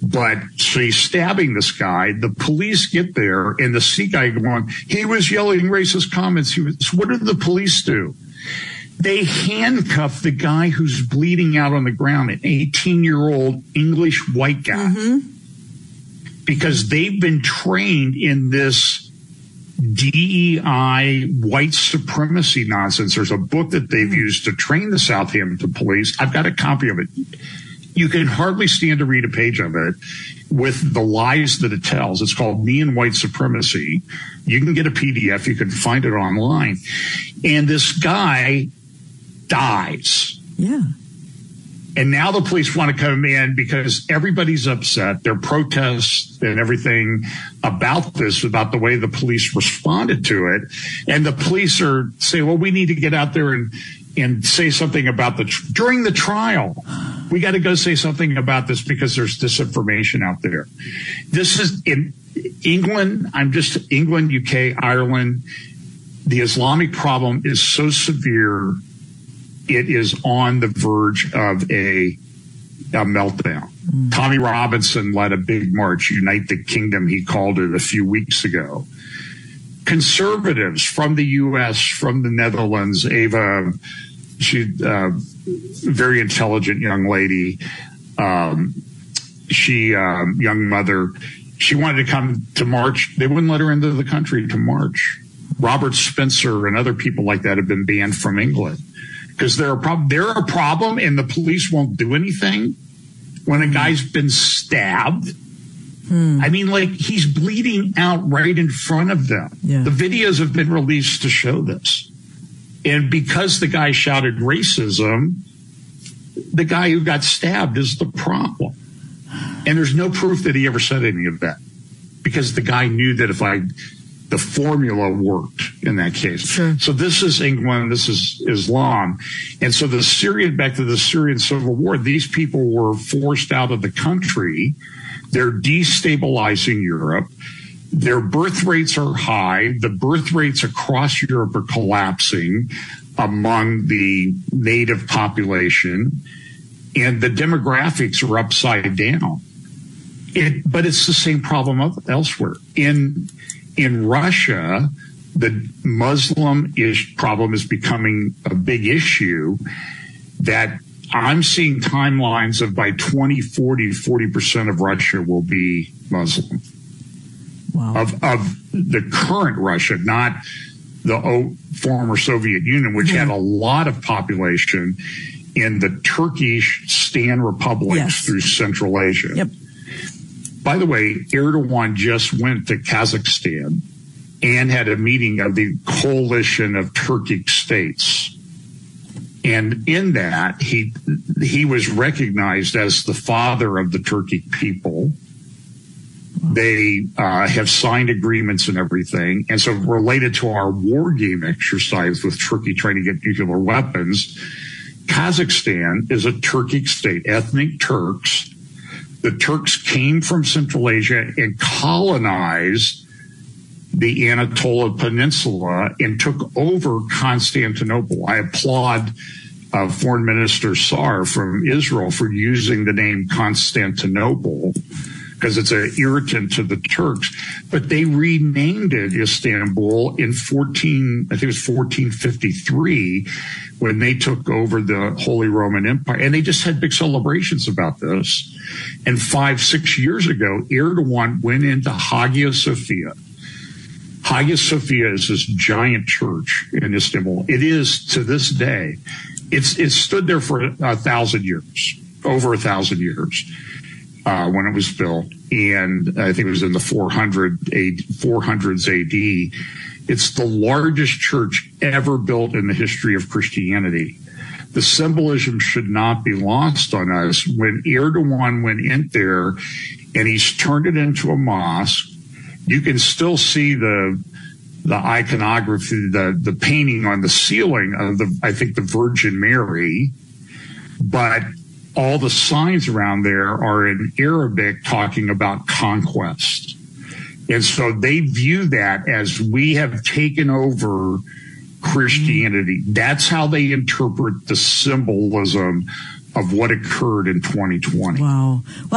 But so he's stabbing this guy. The police get there, and the Sikh guy going, he was yelling racist comments. So what did the police do? They handcuff the guy who's bleeding out on the ground, an 18-year-old English white guy, because they've been trained in this DEI white supremacy nonsense. There's a book that they've used to train the Southampton police. I've got a copy of it. You can hardly stand to read a page of it with the lies that it tells. It's called Me and White Supremacy. You can get a PDF. You can find it online. And this guy dies. Yeah. And now the police want to come in because everybody's upset. There are protests and everything about this, about the way the police responded to it. And the police are saying, well, we need to get out there and say something about during the trial. We got to go say something about this because there's disinformation out there. This is in England. England, UK, Ireland. The Islamic problem is so severe. It is on the verge of a meltdown. Tommy Robinson led a big march, Unite the Kingdom, he called it a few weeks ago. Conservatives from the U.S., from the Netherlands, Ava, she's a very intelligent young lady. Young mother, she wanted to come to march. They wouldn't let her into the country to march. Robert Spencer and other people like that have been banned from England. Because they're a problem and the police won't do anything when a guy's been stabbed. I mean, like, he's bleeding out right in front of them. Yeah. The videos have been released to show this. And because the guy shouted racism, the guy who got stabbed is the problem. And there's no proof that he ever said any of that. Because the guy knew that the formula worked in that case. Sure. So this is England, this is Islam. And so back to the Syrian civil war, these people were forced out of the country. They're destabilizing Europe. Their birth rates are high. The birth rates across Europe are collapsing among the native population. And the demographics are upside down. But it's the same problem elsewhere. In Russia, the Muslim problem is becoming a big issue that I'm seeing timelines of by 2040, 40% of Russia will be Muslim. Wow. Of the current Russia, not the former Soviet Union, which had a lot of population in the Turkish Stan republics through Central Asia. Yep. By the way, Erdogan just went to Kazakhstan and had a meeting of the coalition of Turkic states. And in that, he was recognized as the father of the Turkic people. They have signed agreements and everything. And so related to our war game exercise with Turkey trying to get nuclear weapons, Kazakhstan is a Turkic state, ethnic Turks. The Turks came from Central Asia and colonized the Anatolia Peninsula and took over Constantinople. I applaud Foreign Minister Sar from Israel for using the name Constantinople because it's an irritant to the Turks. But they renamed it Istanbul in 1453 when they took over the Holy Roman Empire. And they just had big celebrations about this. And 5-6 years ago, Erdogan went into Hagia Sophia. Hagia Sophia is this giant church in Istanbul. It is to this day. It's stood there for 1,000 years, over 1,000 years. When it was built, and I think it was in the 400s AD. It's the largest church ever built in the history of Christianity. The symbolism should not be lost on us. When Erdogan went in there and he's turned it into a mosque, you can still see the iconography, the painting on the ceiling of I think the Virgin Mary, but all the signs around there are in Arabic talking about conquest. And so they view that as we have taken over Christianity. That's how they interpret the symbolism of what occurred in 2020. Wow.